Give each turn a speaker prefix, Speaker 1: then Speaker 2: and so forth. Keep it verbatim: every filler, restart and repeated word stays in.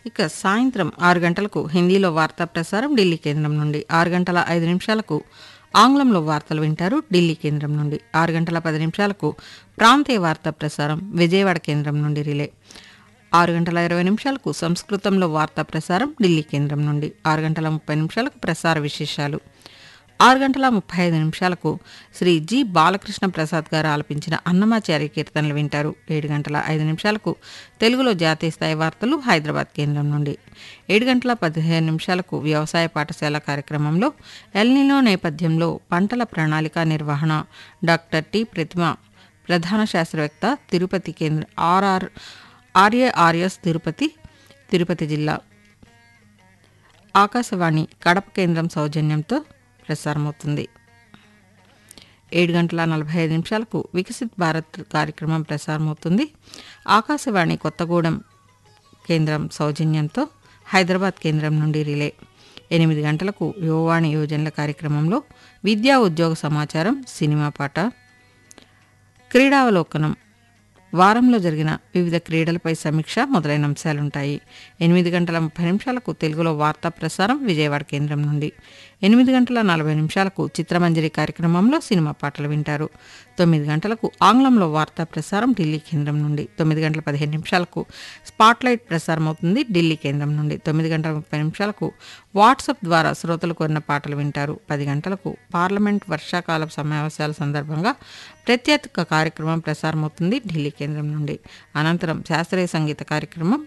Speaker 1: ఇక సాయంత్రం ఆరు గంటలకు హిందీలో వార్తా ప్రసారం ఢిల్లీ కేంద్రం నుండి, ఆరు గంటల ఐదు నిమిషాలకు ఆంగ్లంలో వార్తలు వింటారు ఢిల్లీ కేంద్రం నుండి, ఆరు గంటల పది నిమిషాలకు ప్రాంతీయ వార్తా ప్రసారం విజయవాడ కేంద్రం నుండి రిలే, ఆరు గంటల ఇరవై నిమిషాలకు సంస్కృతంలో వార్తా ప్రసారం ఢిల్లీ కేంద్రం నుండి, ఆరు గంటల ముప్పై నిమిషాలకు ప్రసార విశేషాలు, ఆరు గంటల ముప్పై ఐదు నిమిషాలకు శ్రీ జి బాలకృష్ణ ప్రసాద్ గారు ఆలపించిన అన్నమాచార్య కీర్తనలు వింటారు. ఏడు గంటల ఐదు నిమిషాలకు తెలుగులో జాతీయ స్థాయి వార్తలు హైదరాబాద్ కేంద్రం నుండి, ఏడు గంటల పదిహేను నిమిషాలకు వ్యవసాయ పాఠశాల కార్యక్రమంలో ఎల్నినో నేపథ్యంలో పంటల ప్రణాళిక నిర్వహణ డాక్టర్ టి ప్రతిమ ప్రధాన శాస్త్రవేత్త తిరుపతి కేంద్ర ఆర్ఆర్ ఆర్ఏఆర్ఎస్ తిరుపతి తిరుపతి జిల్లా ఆకాశవాణి కడప కేంద్రం సౌజన్యంతో ప్రసారమవుతుంది. ఏడు గంటల నలభై ఐదు నిమిషాలకు వికసిత్ భారత్ కార్యక్రమం ప్రసారమవుతుంది. ఆకాశవాణి కొత్తగూడెం కేంద్రం సౌజన్యంతో హైదరాబాద్ కేంద్రం నుండి రిలే. ఎనిమిది గంటలకు యువవాణి యోజనల కార్యక్రమంలో విద్యా ఉద్యోగ సమాచారం, సినిమా పాట, క్రీడావలోకనం, వారంలో జరిగిన వివిధ క్రీడలపై సమీక్ష మొదలైన అంశాలుంటాయి. ఎనిమిది గంటల ముప్పై నిమిషాలకు తెలుగులో వార్తా ప్రసారం విజయవాడ కేంద్రం నుండి, ఎనిమిది గంటల నలభై నిమిషాలకు చిత్రమంజరి కార్యక్రమంలో సినిమా పాటలు వింటారు. తొమ్మిది గంటలకు ఆంగ్లంలో వార్తా ప్రసారం ఢిల్లీ కేంద్రం నుండి, తొమ్మిది గంటల పదిహేను నిమిషాలకు స్పాట్లైట్ ప్రసారం అవుతుంది ఢిల్లీ కేంద్రం నుండి, తొమ్మిది గంటల ముప్పై నిమిషాలకు వాట్సాప్ ద్వారా శ్రోతలు కొన్న పాటలు వింటారు. పది గంటలకు పార్లమెంట్ వర్షాకాల సమావేశాల సందర్భంగా ప్రత్యేక కార్యక్రమం ప్రసారమవుతుంది ఢిల్లీ కేంద్రం నుండి. అనంతరం శాస్త్రీయ సంగీత కార్యక్రమం